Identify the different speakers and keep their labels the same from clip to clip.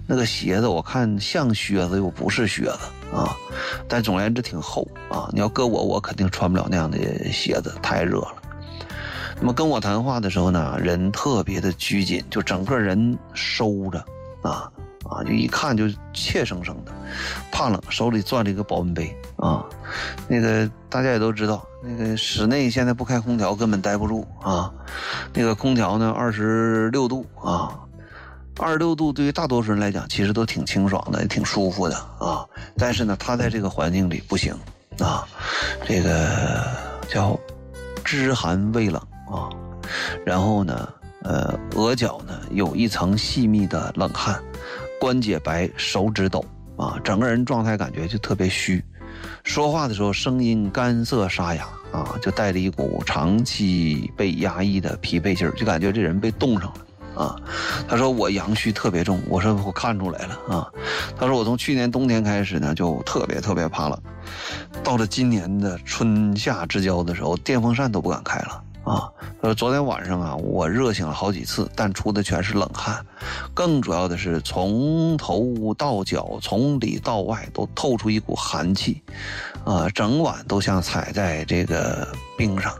Speaker 1: 那个鞋子我看像靴子又不是靴子啊，但总而言之挺厚啊。你要搁我肯定穿不了那样的鞋子，太热了。那么跟我谈话的时候呢，人特别的拘谨，就整个人收着就一看就怯生生的，怕冷，手里攥着一个保温杯啊。那个大家也都知道，那个室内现在不开空调根本待不住啊。那个空调呢26度啊，26度对于大多数人来讲其实都挺清爽的，也挺舒服的啊。但是呢，他在这个环境里不行啊，这个叫知寒畏冷啊。然后呢，额角呢有一层细密的冷汗，关节白，手指抖啊，整个人状态感觉就特别虚。说话的时候声音干涩沙哑啊，就带着一股长期被压抑的疲惫劲儿，就感觉这人被冻上了啊。他说我阳虚特别重，我说我看出来了啊。他说我从去年冬天开始呢就特别怕冷，到了今年的春夏之交的时候，电风扇都不敢开了啊。昨天晚上啊，我热醒了好几次，但出的全是冷汗，更主要的是从头到脚，从里到外都透出一股寒气，整晚都像踩在这个冰上。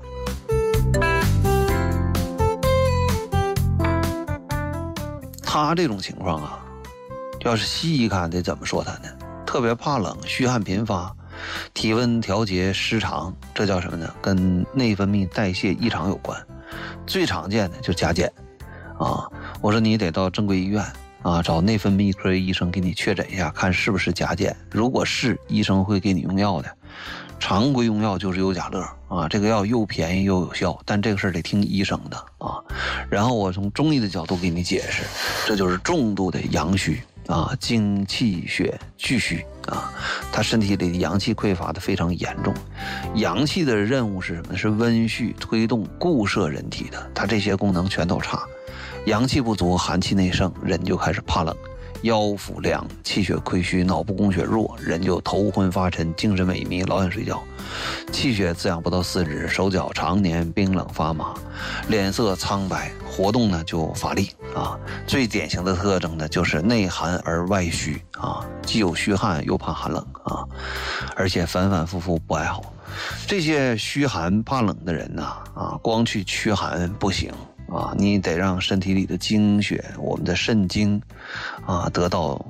Speaker 1: 他这种情况啊，要是西医看得怎么说他呢？特别怕冷，虚汗频发，体温调节失常，这叫什么呢？跟内分泌代谢异常有关。最常见的就甲减啊，我说你得到正规医院啊，找内分泌科医生给你确诊一下，看是不是甲减。如果是，医生会给你用药的。常规用药就是优甲乐啊，这个药又便宜又有效，但这个事儿得听医生的啊。然后我从中医的角度给你解释，这就是重度的阳虚啊，精气血俱虚啊，他身体里的阳气匮乏的非常严重。阳气的任务是什么呢？是温煦、推动、固摄人体的，他这些功能全都差。阳气不足，寒气内盛，人就开始怕冷，腰腹凉，气血亏虚，脑部供血弱，人就头昏发沉，精神萎靡，老想睡觉，气血滋养不到四肢，手脚常年冰冷发麻，脸色苍白，活动呢就乏力啊。最典型的特征呢就是内寒而外虚啊，既有虚汗又怕寒冷啊，而且反反复复不爱好。这些虚寒怕冷的人呢光去驱寒不行啊，你得让身体里的精血，我们的肾精得到